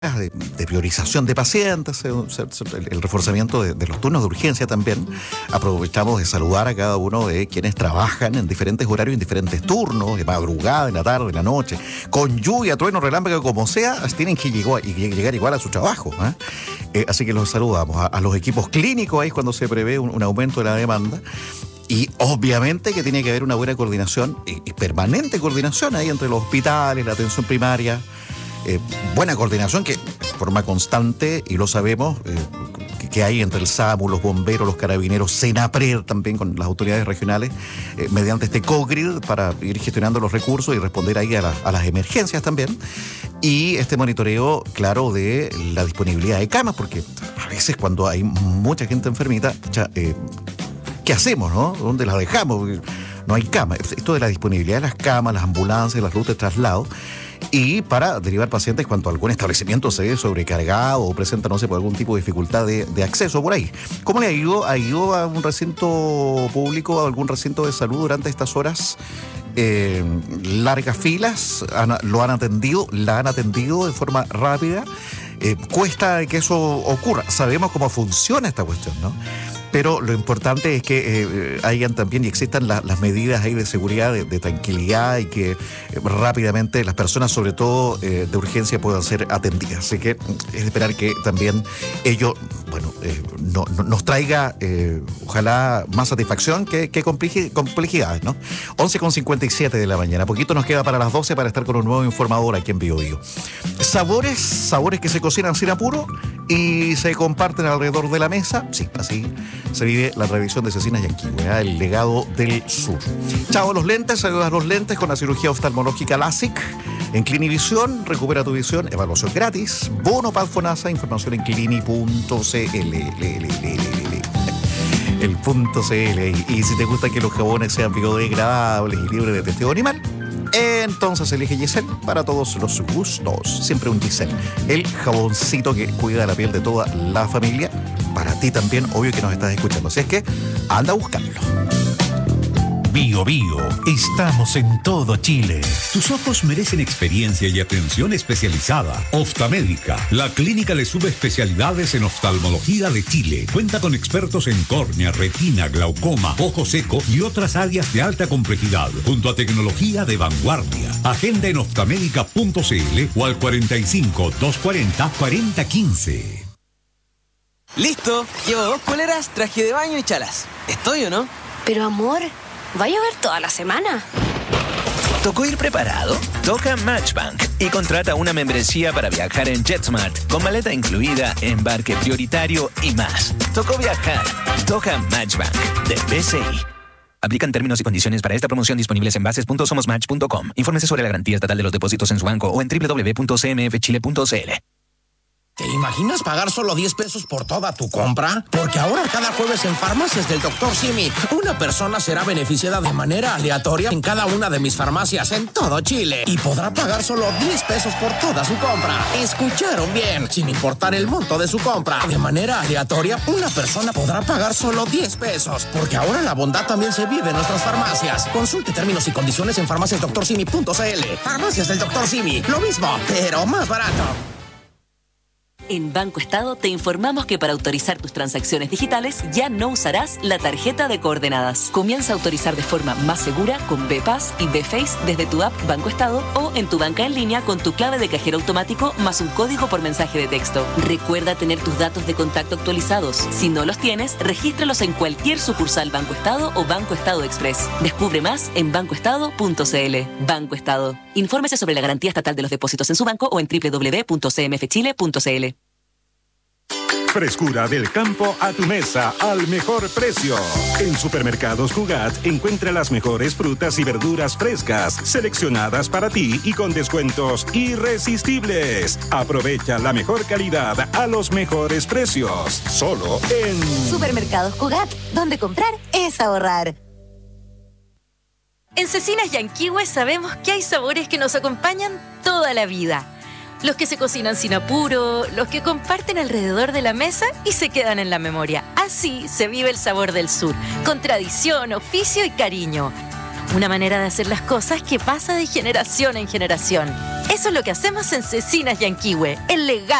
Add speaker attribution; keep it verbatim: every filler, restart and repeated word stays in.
Speaker 1: De, de priorización de pacientes, el, el reforzamiento de, de los turnos de urgencia también. Aprovechamos de saludar a cada uno de quienes trabajan en diferentes horarios, en diferentes turnos, de madrugada, en la tarde, en la noche, con lluvia, trueno, relámpago, como sea, tienen que llegar, llegar igual a su trabajo. ¿eh? Eh, así que los saludamos. A, a los equipos clínicos, ahí es cuando se prevé un, un aumento de la demanda. Y obviamente que tiene que haber una buena coordinación y, y permanente coordinación ahí entre los hospitales, la atención primaria. Eh, buena coordinación que de forma constante, y lo sabemos, eh, que, que hay entre el SAMU, los bomberos, los carabineros, SENAPRED también con las autoridades regionales, eh, mediante este COGRID para ir gestionando los recursos y responder ahí a, la, a las emergencias también. Y este monitoreo, claro, de la disponibilidad de camas, porque a veces cuando hay mucha gente enfermita, ya, eh, ¿qué hacemos, no? ¿Dónde las dejamos? Porque no hay camas. Esto de la disponibilidad de las camas, las ambulancias, las rutas de traslado, y para derivar pacientes cuando algún establecimiento se ve sobrecargado o presenta, no sé, por algún tipo de dificultad de, de acceso por ahí. ¿Cómo le ha ido? ¿Ha ido a un recinto público, a algún recinto de salud durante estas horas? Eh, largas filas, han, lo han atendido, la han atendido de forma rápida. Eh, cuesta que eso ocurra. Sabemos cómo funciona esta cuestión, ¿no? Pero lo importante es que eh, hayan también y existan la, las medidas ahí de seguridad, de, de tranquilidad, y que eh, rápidamente las personas, sobre todo eh, de urgencia, puedan ser atendidas. Así que es de esperar que también ello, bueno, eh, no, no, nos traiga, eh, ojalá, más satisfacción que, que complejidades, ¿no? once con cincuenta y siete de la mañana. Poquito nos queda para las doce para estar con un nuevo informador aquí en Bio Bio. Sabores, sabores que se cocinan sin apuro y se comparten alrededor de la mesa. Sí, así se vive la revisión de Cecinas Yanquihue, ¿eh? El legado del sur. Chao a los lentes, ayudas a los lentes con la cirugía oftalmológica LASIK. En Clinivisión, recupera tu visión, evaluación gratis. Bono Paz Fonasa, información en clini punto c l. El punto cl. Y si te gusta que los jabones sean biodegradables y libres de testeo animal, entonces elige Giselle para todos los gustos. Siempre un Giselle, el jaboncito que cuida la piel de toda la familia. Para ti también, obvio que nos estás escuchando. Así es que anda a buscarlo.
Speaker 2: Bio Bio, estamos en todo Chile. Tus ojos merecen experiencia y atención especializada. Oftamédica, la clínica de subespecialidades en oftalmología de Chile. Cuenta con expertos en córnea, retina, glaucoma, ojo seco y otras áreas de alta complejidad, junto a tecnología de vanguardia. Agenda en oftamédica punto cl o al cuarenta y cinco, doscientos cuarenta, cuarenta quince.
Speaker 3: Listo, llevo dos poleras, traje de baño y chalas. ¿Estoy o no?
Speaker 4: Pero amor, ¿va a llover toda la semana?
Speaker 5: ¿Tocó ir preparado? Toca Matchbank y contrata una membresía para viajar en JetSmart con maleta incluida, embarque prioritario y más. Tocó viajar. Toca Matchbank de B C I. Aplican términos y condiciones para esta promoción disponibles en bases punto somos match punto com. Infórmese sobre la garantía estatal de los depósitos en su banco o en doble u doble u doble u punto c m f chile punto c l.
Speaker 6: ¿Te imaginas pagar solo diez pesos por toda tu compra? Porque ahora cada jueves en Farmacias del doctor Simi, una persona será beneficiada de manera aleatoria en cada una de mis farmacias en todo Chile y podrá pagar solo diez pesos por toda su compra. ¿Escucharon bien? Sin importar el monto de su compra. De manera aleatoria, una persona podrá pagar solo diez pesos. Porque ahora la bondad también se vive en nuestras farmacias. Consulte términos y condiciones en farmacias doctor simi punto c l. Farmacias del doctor Simi, lo mismo, pero más barato.
Speaker 7: En Banco Estado te informamos que para autorizar tus transacciones digitales ya no usarás la tarjeta de coordenadas. Comienza a autorizar de forma más segura con B P A S y B Face desde tu app Banco Estado o en tu banca en línea con tu clave de cajero automático más un código por mensaje de texto. Recuerda tener tus datos de contacto actualizados. Si no los tienes, regístralos en cualquier sucursal Banco Estado o Banco Estado Express. Descubre más en banco estado punto c l. Banco Estado. Infórmese sobre la garantía estatal de los depósitos en su banco o en doble u doble u doble u punto c m f chile punto c l.
Speaker 8: Frescura del campo a tu mesa al mejor precio. En Supermercados Cugat encuentra las mejores frutas y verduras frescas, seleccionadas para ti y con descuentos irresistibles. Aprovecha la mejor calidad a los mejores precios. Solo en
Speaker 9: Supermercados Cugat, donde comprar es ahorrar.
Speaker 10: En Cecinas Yanquihue sabemos que hay sabores que nos acompañan toda la vida. Los que se cocinan sin apuro, los que comparten alrededor de la mesa y se quedan en la memoria. Así se vive el sabor del sur, con tradición, oficio y cariño. Una manera de hacer las cosas que pasa de generación en generación. Eso es lo que hacemos en Cecinas Yanquihue, el legado